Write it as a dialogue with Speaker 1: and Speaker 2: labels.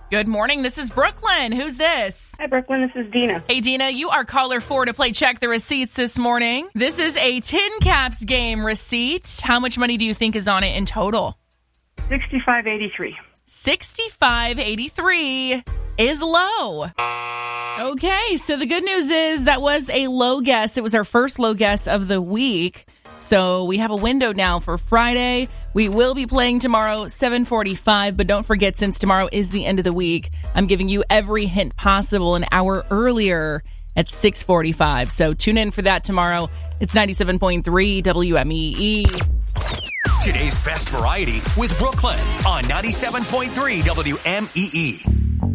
Speaker 1: Good morning. This is Brooklyn. Who's this?
Speaker 2: Hi, Brooklyn. This is Dina.
Speaker 1: Hey, Dina, you are caller 4 to play Check the Receipts this morning. This is a Tin Caps game receipt. How much money do you think is on it in total?
Speaker 2: $65.83.
Speaker 1: $65.83 is low. Okay, so the good news is that was a low guess. It was our first low guess of the week. So we have a window now for Friday. We will be playing tomorrow, 7:45. But don't forget, since tomorrow is the end of the week, I'm giving you every hint possible an hour earlier at 6:45. So tune in for that tomorrow. It's 97.3 WMEE.
Speaker 3: Today's best variety with Brooklyn on 97.3 WMEE.